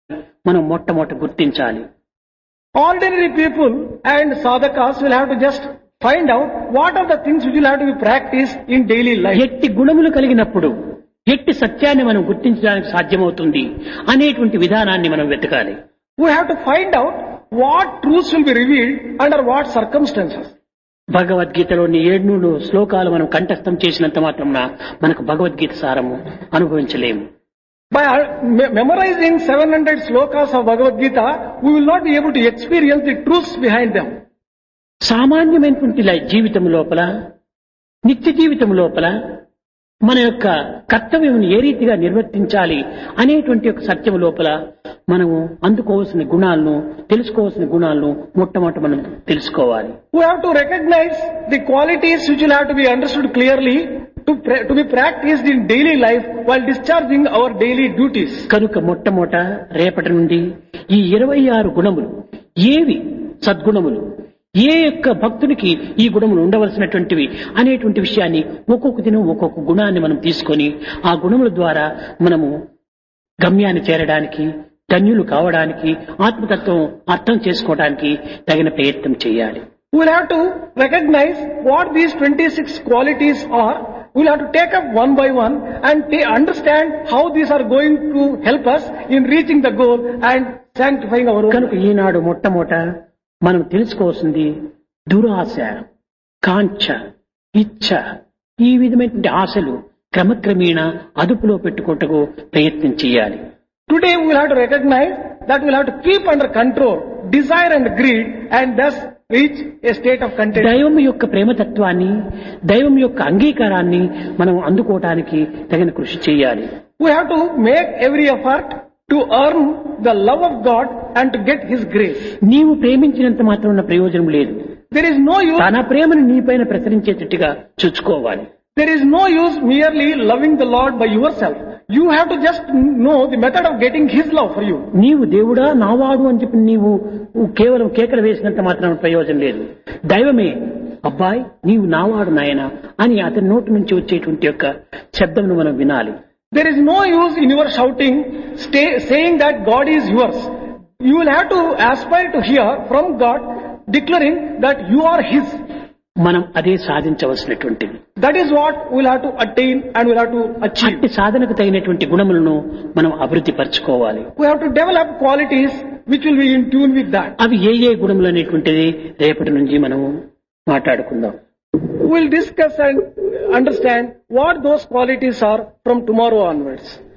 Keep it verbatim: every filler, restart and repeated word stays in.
మనం మొట్టమొదట గుర్తించాలి. Ordinary people and sadhakas will have to just find out what are the things which will have to be practiced in daily life. ఎట్టి గుణములు కలిగినప్పుడు ఎట్టి సత్యాన్ని మనం గుర్తించడానికి సాధ్యమవుతుంది అనేటువంటి విధానాన్ని మనం వెతకాలి. We have to find out what truths will be revealed under what circumstances. భగవద్గీతలోని ఏడు శ్లోకాలు మనం కంఠస్థం చేసినంత మాత్రం మనకు భగవద్గీత సారము అనుభవించలేము. By me- memorizing seven hundred slokas of Bhagavad Gita, we will not be able to experience the truths behind them. సామాన్యమైనటువంటి లై- జీవితం లోపల నిత్య జీవితం లోపల మన యొక్క కర్తవ్యం ఏ రీతిగా నిర్వర్తించాలి అనేటువంటి ఒక సత్యం లోపల మనము అందుకోవాల్సిన గుణాలను తెలుసుకోవాల్సిన గుణాలను మొట్టమొదట మనం తెలుసుకోవాలి. We have to recognize the qualities which will have to be understood clearly to, pra- to be practiced in daily life while discharging our daily duties. కనుక మొట్టమొదట రేపటి నుండి ఈ ఇరవై ఆరు గుణములు ఏవి సద్గుణములు, ఏ యొక్క భక్తునికి ఈ గుణములు ఉండవలసినటువంటివి అనేటువంటి విషయాన్ని ఒక్కొక్క దినం ఒక్కొక్క గుణాన్ని మనం తీసుకొని ఆ గుణముల ద్వారా మనము గమ్యాన్ని చేరడానికి, ధన్యులు కావడానికి, ఆత్మతత్వం అర్థం చేసుకోవడానికి తగిన ప్రయత్నం చేయాలి. We will have to recognize what these twenty-six qualities are. We will have to take up one by one and ta- understand how these are going to help us in reaching the goal and sanctifying our own. కనుక ఈనాడు మొట్టమొదట మనం తెలుసుకోవాల్సింది దురాశ, కాంక్ష, ఇచ్ఛ, ఈ విధమైనటువంటి ఆశలు క్రమక్రమేణా అదుపులో పెట్టుకుంటూ ప్రయత్నం చేయాలి. Today we will have to recognize that we will have to keep under control desire and greed and thus reach a state of content. దైవం యొక్క ప్రేమతత్వాన్ని, దైవం యొక్క అంగీకారాన్ని మనం అందుకోవటానికి తగిన కృషి చేయాలి. We have to make every effort to earn the love of God and to get His grace. నీవు ప్రేమించినంత మాత్రం ఉన్న ప్రయోజనం లేదు. There is no use. తన ప్రేమను నీపైన ప్రసరించేటట్టుగా చూసుకోవాలి. There is no use merely loving the Lord by yourself. You have to just know the method of getting His love for you. నీవు దేవుడా నావాడు అని చెప్పి నీవు కేవలం కేకలు వేసినంత మాత్రం ప్రయోజనం లేదు. దైవమే అబ్బాయి నీవు నావాడు నాయన అని అతని నోటి నుంచి వచ్చేటువంటి యొక్క శబ్దమును మనం వినాలి. There is no use in your shouting, stay, saying that God is yours. You will have to aspire to hear from God declaring that you are His. మనం అదే సాధించవలసినటువంటిది. That is what we will have to attain and we will have to achieve. అట్టి సాధనకు తగినటువంటి గుణములను మనం అభివృద్ధి పరచుకోవాలి. We have to develop qualities which will be in tune with that. అవి ఏ ఏ గుణములు అనేటువంటిది రేపటి నుంచి మనం మాట్లాడుకుందాం. We will discuss and understand what those qualities are from tomorrow onwards.